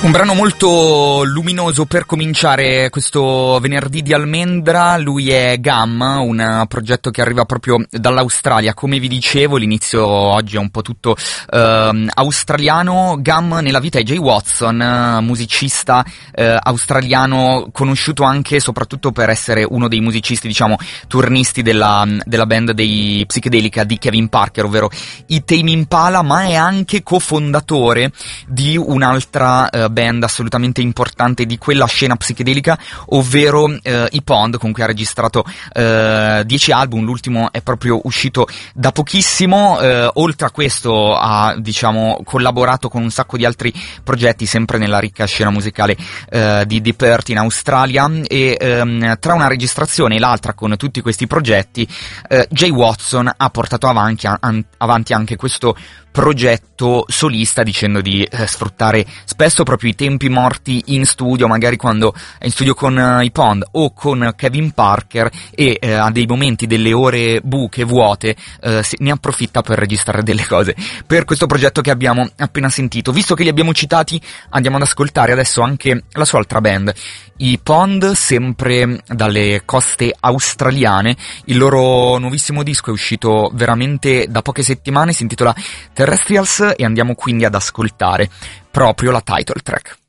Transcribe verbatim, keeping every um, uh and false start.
Un brano molto luminoso per cominciare questo venerdì di Almendra. Lui è Gam, un progetto che arriva proprio dall'Australia. Come vi dicevo, l'inizio oggi è un po' tutto eh, australiano. Gam nella vita è Jay Watson, musicista eh, australiano, conosciuto anche e soprattutto per essere uno dei musicisti, diciamo, turnisti della, della band dei Psichedelica di Kevin Parker, ovvero i Tame Impala, ma è anche cofondatore di un'altra eh, band assolutamente importante di quella scena psichedelica, ovvero eh, i Pond, con cui ha registrato eh, dieci album. L'ultimo è proprio uscito da pochissimo. Eh, oltre a questo ha, diciamo, collaborato con un sacco di altri progetti sempre nella ricca scena musicale eh, di Deep Earth in Australia, e ehm, tra una registrazione e l'altra con tutti questi progetti eh, Jay Watson ha portato avanti, an- avanti anche questo progetto solista, dicendo di eh, sfruttare spesso proprio i tempi morti in studio, magari quando è in studio con uh, i Pond o con Kevin Parker, e eh, ha dei momenti, delle ore buche, vuote, eh, ne approfitta per registrare delle cose per questo progetto che abbiamo appena sentito. Visto che li abbiamo citati, andiamo ad ascoltare adesso anche la sua altra band, i Pond, sempre dalle coste australiane. Il loro nuovissimo disco è uscito veramente da poche settimane, si intitola Terrestrials, e andiamo quindi ad ascoltare proprio la title track.